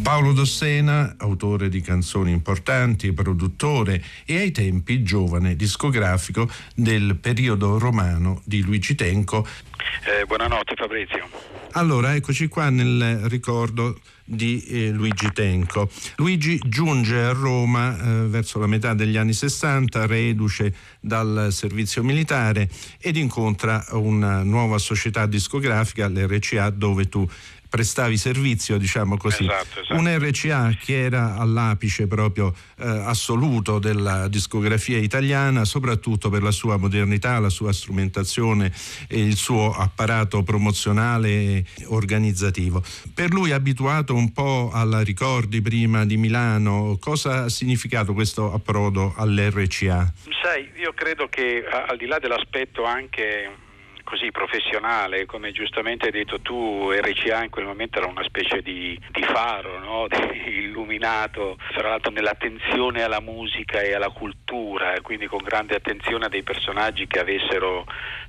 Paolo Dossena, autore di canzoni importanti, produttore e ai tempi giovane discografico del periodo romano di Luigi Tenco. Buonanotte Fabrizio. Allora, eccoci qua nel ricordo di Luigi Tenco. Luigi giunge a Roma verso la metà degli anni 60, reduce dal servizio militare, ed incontra una nuova società discografica, l'RCA, dove tu prestavi servizio, diciamo così. Esatto. Un RCA che era all'apice proprio assoluto della discografia italiana, soprattutto per la sua modernità, la sua strumentazione e il suo apparato promozionale e organizzativo. Per lui, abituato un po' alla Ricordi prima di Milano, cosa ha significato questo approdo all'RCA? Sai, io credo che al di là dell'aspetto anche così professionale, come giustamente hai detto tu, RCA in quel momento era una specie di faro, no? Illuminato, tra l'altro nell'attenzione alla musica e alla cultura, e quindi con grande attenzione a dei personaggi che avessero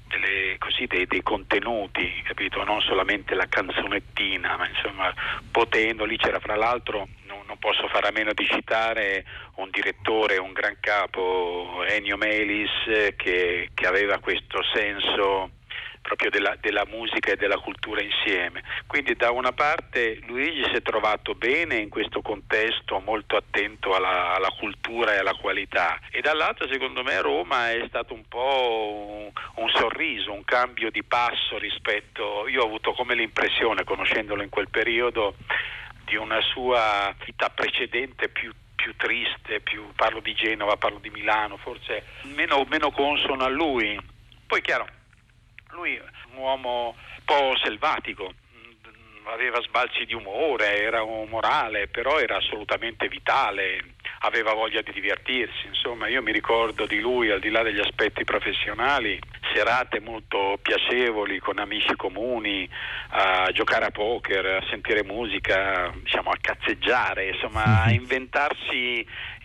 dei contenuti, capito? Non solamente la canzonettina, ma insomma, potendo, lì c'era fra l'altro, non posso fare a meno di citare un direttore, un gran capo, Ennio Melis, che aveva questo senso proprio della musica e della cultura insieme. Quindi da una parte Luigi si è trovato bene in questo contesto, molto attento alla cultura e alla qualità, e dall'altro secondo me Roma è stato un po' un sorriso, un cambio di passo rispetto, io ho avuto come l'impressione, conoscendolo in quel periodo, di una sua vita precedente più triste, parlo di Genova, parlo di Milano, forse meno consono a lui. Poi chiaro, lui è un uomo un po' selvatico, aveva sbalzi di umore, era umorale, però era assolutamente vitale, aveva voglia di divertirsi. Insomma, io mi ricordo di lui, al di là degli aspetti professionali, serate molto piacevoli con amici comuni, a giocare a poker, a sentire musica, diciamo a cazzeggiare, insomma a inventarsi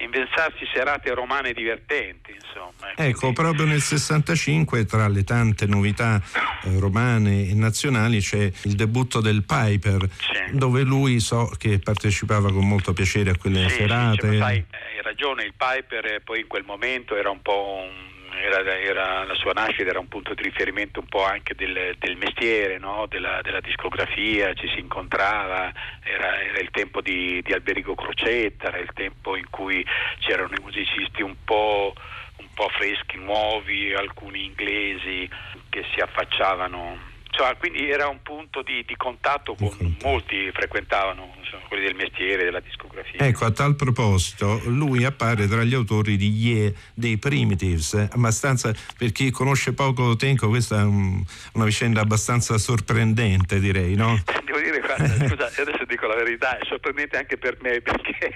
serate romane divertenti, insomma. Ecco, proprio nel 65, tra le tante novità romane e nazionali, c'è il debutto del Piper, sì, dove lui so che partecipava con molto piacere a quelle serate. Sì, sai, hai ragione, il Piper poi in quel momento era un po' era la sua nascita era un punto di riferimento un po' anche del mestiere, no? della discografia, ci si incontrava, era il tempo di Alberico Crocetta, era il tempo in cui c'erano i musicisti un po' freschi, nuovi, alcuni inglesi che si affacciavano. Cioè, quindi era un punto di contatto con molti, frequentavano, insomma, quelli del mestiere, della discografia. Ecco, a tal proposito, lui appare tra gli autori di Yeah dei Primitives, abbastanza, per chi conosce poco Tenco, questa è una vicenda abbastanza sorprendente, direi, no? Devo dire, guarda, scusa, adesso dico la verità, è sorprendente anche per me, perché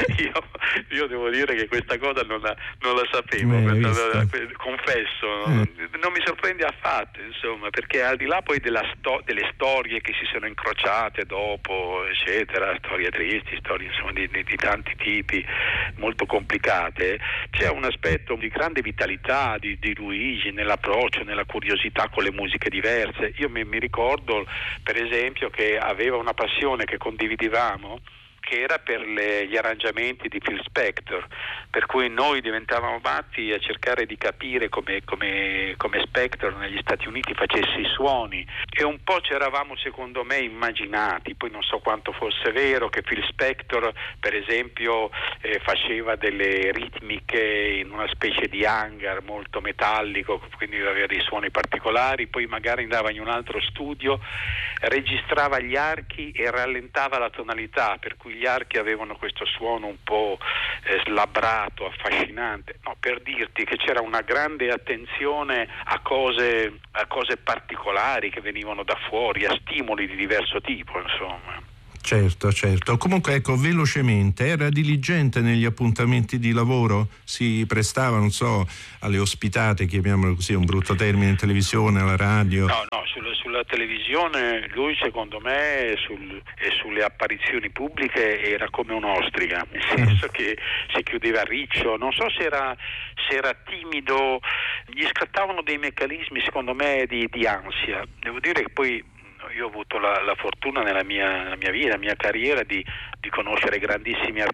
io devo dire che questa cosa non la sapevo, confesso, non mi sorprende affatto, insomma, perché al di là poi delle storie che si sono incrociate dopo, eccetera, storie tristi, storie insomma di tanti tipi, molto complicate, c'è un aspetto di grande vitalità di Luigi nell'approccio, nella curiosità con le musiche diverse. Io mi ricordo per esempio che aveva una passione che condividevamo, che era per gli arrangiamenti di Phil Spector, per cui noi diventavamo matti a cercare di capire come Spector negli Stati Uniti facesse i suoni, e un po' ci eravamo secondo me immaginati, poi non so quanto fosse vero, che Phil Spector per esempio faceva delle ritmiche in una specie di hangar molto metallico, quindi aveva dei suoni particolari, poi magari andava in un altro studio, registrava gli archi e rallentava la tonalità, per cui gli archi avevano questo suono un po' slabbrato, affascinante, no, per dirti che c'era una grande attenzione a cose particolari che venivano da fuori, a stimoli di diverso tipo, insomma. Certo. Comunque, ecco, velocemente, era diligente negli appuntamenti di lavoro? Si prestava, non so, alle ospitate, chiamiamolo così, un brutto termine, in televisione, alla radio? No, sulla televisione lui secondo me e sulle apparizioni pubbliche era come un'ostrica, nel senso che si chiudeva a riccio, non so se era timido, gli scattavano dei meccanismi secondo me di ansia. Devo dire che poi io ho avuto la fortuna nella mia vita, nella mia carriera di di conoscere grandissimi